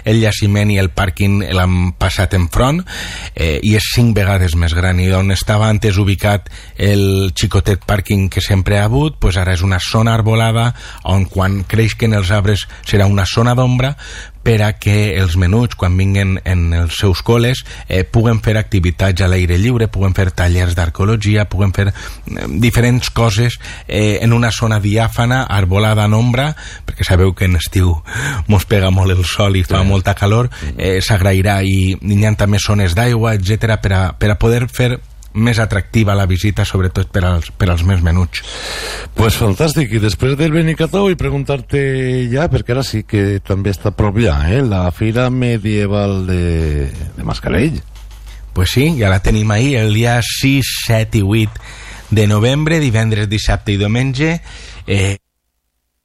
el jaciment i el pàrquing l'han passat enfront, i és 5 vegades més gran, i on estava antes ubicat el xicotet pàrquing que sempre ha hagut, pues ara és una zona arbolada on quan creixen els arbres serà una zona d'ombra per a que els menuts, quan vinguen en els seus col·les, puguen fer activitats a l'aire lliure, puguen fer tallers d'arqueologia, puguen fer diferents coses en una zona diàfana, arbolada en ombra, perquè sabeu que en estiu mos pega molt el sol i fa molta calor, s'agrairà, i hi ha també zones d'aigua, etc., per a poder fer més atractiva la visita, sobretot per als més menuts. Pues fantàstic, i després del Benicarló i preguntar-te ja, perquè ara sí que també està prop ja, la Fira Medieval de Mascarell. Pues sí, ja la tenim ahir, el dia 6, 7 i 8 de novembre, divendres, dissabte i diumenge.